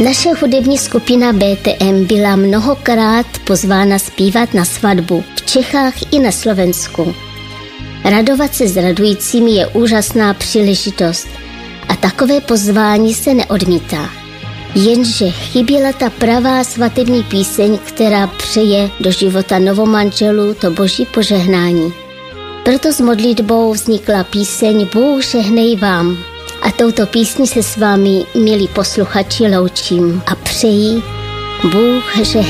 Naše hudební skupina BTM byla mnohokrát pozvána zpívat na svatbu v Čechách i na Slovensku. Radovat se s radujícími je úžasná příležitost a takové pozvání se neodmítá. Jenže chyběla ta pravá svatební píseň, která přeje do života novomanželů to boží požehnání. Proto s modlitbou vznikla píseň Bůh žehnej vám. A touto písní se s vámi, milí posluchači, loučím a přeji Bůh žehnej.